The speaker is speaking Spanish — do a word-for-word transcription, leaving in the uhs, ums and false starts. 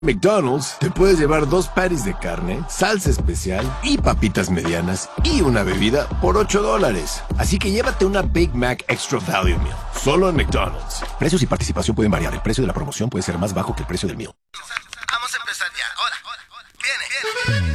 McDonald's, te puedes llevar dos patties de carne, salsa especial y papitas medianas y una bebida por ocho dólares. Así que llévate una Big Mac Extra Value Meal, solo en McDonald's. Precios y participación pueden variar. El precio de la promoción puede ser más bajo que el precio del meal.